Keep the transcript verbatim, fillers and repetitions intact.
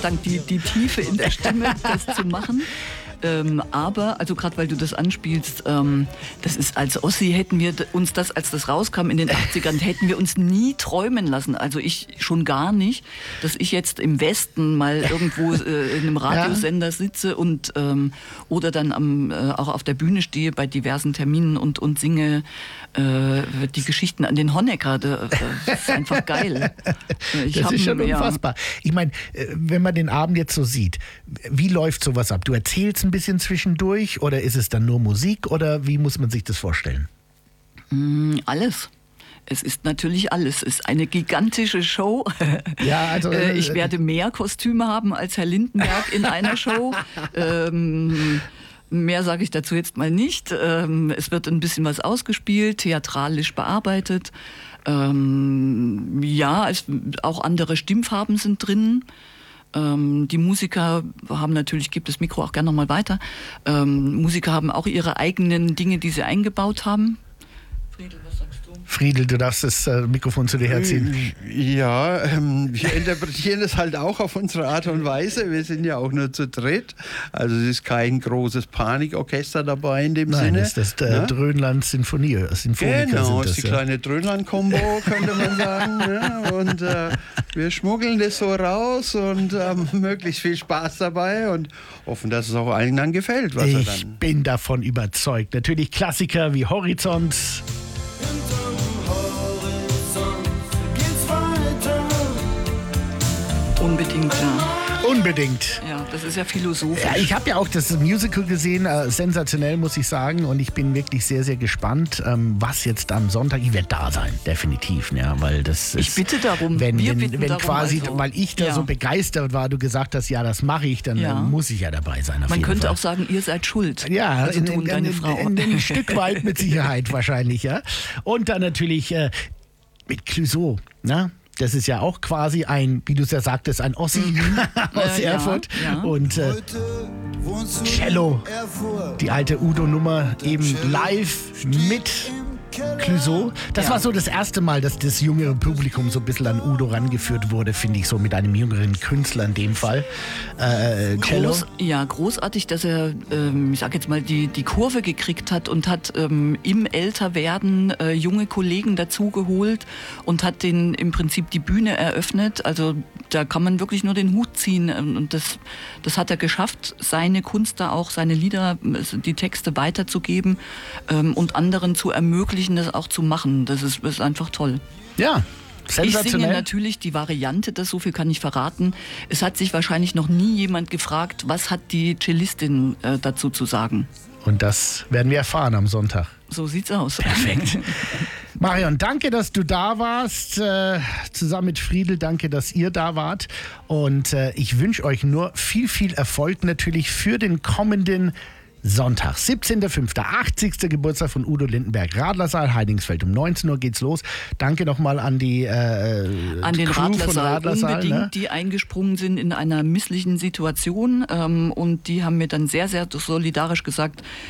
dank die, die Tiefe in der Stimme, das zu machen. Ähm, aber, also gerade weil du das anspielst, ähm, das ist als Ossi hätten wir uns das, als das rauskam in den achtzigern, hätten wir uns nie träumen lassen. Also ich schon gar nicht, dass ich jetzt im Westen mal irgendwo äh, in einem Radiosender sitze und ähm, oder dann am, äh, auch auf der Bühne stehe bei diversen Terminen und, und singe äh, die Geschichten an den Honecker. Das ist einfach geil. Ich das hab, ist schon ja. unfassbar. Ich meine, wenn man den Abend jetzt so sieht, wie läuft sowas ab? Du erzählst ein bisschen zwischendurch oder ist es dann nur Musik oder wie muss man sich das vorstellen? Alles. Es ist natürlich alles. Es ist eine gigantische Show. Ja, also, äh, ich werde mehr Kostüme haben als Herr Lindenberg in einer Show. ähm, mehr sage ich dazu jetzt mal nicht. Ähm, es wird ein bisschen was ausgespielt, theatralisch bearbeitet. Ähm, ja, es, auch andere Stimmfarben sind drin. Ähm, die Musiker haben natürlich, ich gebe das Mikro auch gerne nochmal weiter, ähm, Musiker haben auch ihre eigenen Dinge, die sie eingebaut haben. Friedel, was sagst du? Friedel, du darfst das äh, Mikrofon zu dir herziehen. Ja, ähm, wir interpretieren es halt auch auf unsere Art und Weise. Wir sind ja auch nur zu dritt. Also es ist kein großes Panikorchester dabei in dem Nein, Sinne. Nein, das ist das äh, ja? Dröhnland Sinfonie. Sinfoniker Genau, sind das, ist die ja. kleine Dröhnland-Kombo, könnte man sagen. Ja? Und äh, wir schmuggeln das so raus und haben ähm, möglichst viel Spaß dabei und hoffen, dass es auch allen dann gefällt. Was ich er dann bin davon überzeugt. Natürlich Klassiker wie Horizont. Unbedingt, ja. Unbedingt. Ja, das ist ja philosophisch. Ja, ich habe ja auch das Musical gesehen, äh, sensationell muss ich sagen, und ich bin wirklich sehr, sehr gespannt, ähm, was jetzt am Sonntag, ich werde da sein, definitiv, ja, weil das ist, ich bitte darum, wenn, wir wenn, bitten wenn darum, quasi, also, weil ich da ja. so begeistert war, du gesagt hast, ja, das mache ich, dann Ja. äh, muss ich ja dabei sein. Auf Man jeden könnte Fall. auch sagen, ihr seid schuld. Ja, also in, du in, und deine in, Frau. in, in ein Stück weit mit Sicherheit wahrscheinlich, ja. Und dann natürlich äh, mit Clouseau, ne? Das ist ja auch quasi ein, wie du es ja sagtest, ein Ossi Mhm. aus äh, Erfurt. Ja, ja. Und äh, Cello, die alte Udo-Nummer, eben live mit Clouseau. Das Ja. war so das erste Mal, dass das jüngere Publikum so ein bisschen an Udo rangeführt wurde, finde ich, so mit einem jüngeren Künstler in dem Fall. Äh, Cello. Groß, ja, großartig, dass er, ähm, ich sag jetzt mal, die, die Kurve gekriegt hat und hat ähm, im Älterwerden äh, junge Kollegen dazugeholt und hat denen im Prinzip die Bühne eröffnet. Also da kann man wirklich nur den Hut ziehen und das, das hat er geschafft, seine Kunst da auch, seine Lieder, die Texte weiterzugeben ähm, und anderen zu ermöglichen, das auch zu machen. Das ist, ist einfach toll. Ja. Ich singe Sensationell. natürlich die Variante, das so viel kann ich verraten. Es hat sich wahrscheinlich noch nie jemand gefragt, was hat die Cellistin äh, dazu zu sagen. Und das werden wir erfahren am Sonntag. So sieht's aus. Perfekt. Marion, danke, dass du da warst. Äh, zusammen mit Friedel, danke, dass ihr da wart. Und äh, ich wünsche euch nur viel, viel Erfolg natürlich für den kommenden Sonntag, siebzehnter fünfter achtzigster Geburtstag von Udo Lindenberg. Radlersaal, Heidingsfeld. Um neunzehn Uhr geht's los. Danke nochmal an die äh, An den Crew von Radlersaal, Radlersaal, unbedingt, ne? die eingesprungen sind in einer misslichen Situation. Ähm, und die haben mir dann sehr, sehr solidarisch gesagt,